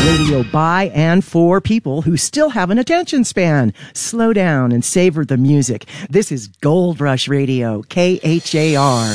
Radio by and for people who still have an attention span. Slow down and savor the music. This is Gold Rush Radio, KHAR.